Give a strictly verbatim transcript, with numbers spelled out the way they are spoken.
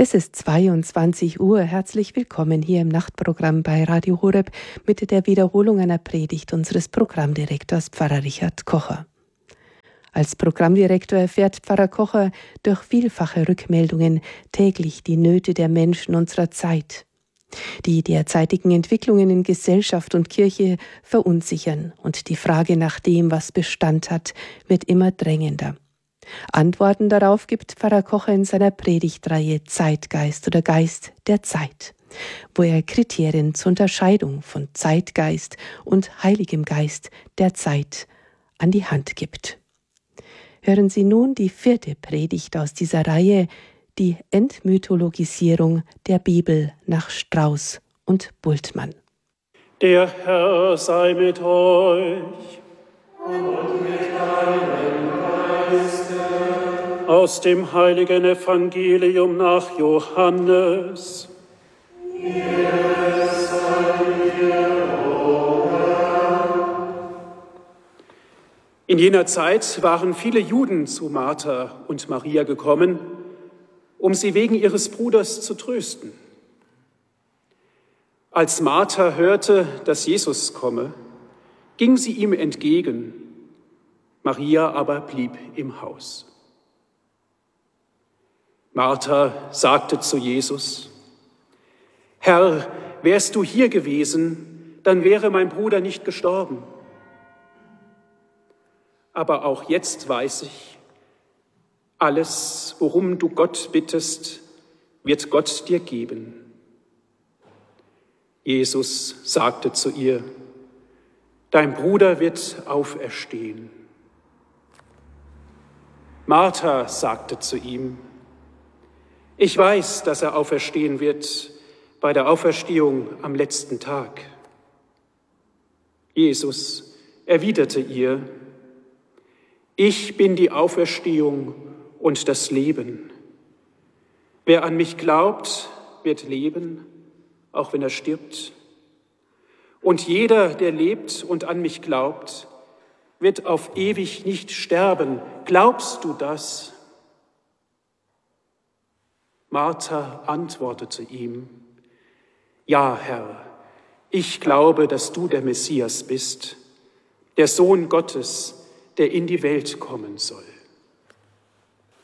Es ist zweiundzwanzig Uhr. Herzlich willkommen hier im Nachtprogramm bei Radio Horeb mit der Wiederholung einer Predigt unseres Programmdirektors Pfarrer Richard Kocher. Als Programmdirektor erfährt Pfarrer Kocher durch vielfache Rückmeldungen täglich die Nöte der Menschen unserer Zeit. Die derzeitigen Entwicklungen in Gesellschaft und Kirche verunsichern und die Frage nach dem, was Bestand hat, wird immer drängender. Antworten darauf gibt Pfarrer Kocher in seiner Predigtreihe Zeitgeist oder Geist der Zeit, wo er Kriterien zur Unterscheidung von Zeitgeist und Heiligem Geist der Zeit an die Hand gibt. Hören Sie nun die vierte Predigt aus dieser Reihe, die Entmythologisierung der Bibel nach Strauß und Bultmann. Der Herr sei mit euch und mit deinem Geiste. Aus dem heiligen Evangelium nach Johannes. In jener Zeit waren viele Juden zu Martha und Maria gekommen, um sie wegen ihres Bruders zu trösten. Als Martha hörte, dass Jesus komme, ging sie ihm entgegen. Maria aber blieb im Haus. Martha sagte zu Jesus: Herr, wärst du hier gewesen, dann wäre mein Bruder nicht gestorben. Aber auch jetzt weiß ich, alles, worum du Gott bittest, wird Gott dir geben. Jesus sagte zu ihr: Dein Bruder wird auferstehen. Martha sagte zu ihm: Ich weiß, dass er auferstehen wird bei der Auferstehung am letzten Tag. Jesus erwiderte ihr: Ich bin die Auferstehung und das Leben. Wer an mich glaubt, wird leben, auch wenn er stirbt. Und jeder, der lebt und an mich glaubt, wird auf ewig nicht sterben. Glaubst du das? Martha antwortete ihm: Ja, Herr, ich glaube, dass du der Messias bist, der Sohn Gottes, der in die Welt kommen soll.